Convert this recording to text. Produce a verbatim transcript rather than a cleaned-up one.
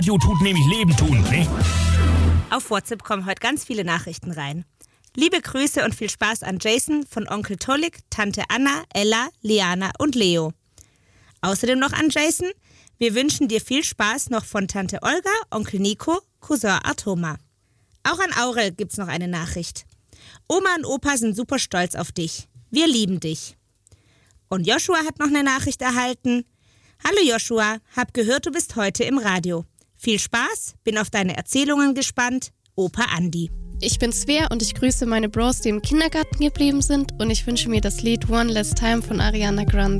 Radio tut nämlich Leben tun, ne? Auf WhatsApp kommen heute ganz viele Nachrichten rein. Liebe Grüße und viel Spaß an Jason von Onkel Tolik, Tante Anna, Ella, Liana und Leo. Außerdem noch an Jason: Wir wünschen dir viel Spaß noch von Tante Olga, Onkel Nico, Cousin Artoma. Auch an Aurel gibt's noch eine Nachricht. Oma und Opa sind super stolz auf dich. Wir lieben dich. Und Joshua hat noch eine Nachricht erhalten. Hallo Joshua, hab gehört, du bist heute im Radio. Viel Spaß, bin auf deine Erzählungen gespannt. Opa Andi. Ich bin Svea und ich grüße meine Bros, die im Kindergarten geblieben sind, und ich wünsche mir das Lied One Last Time von Ariana Grande.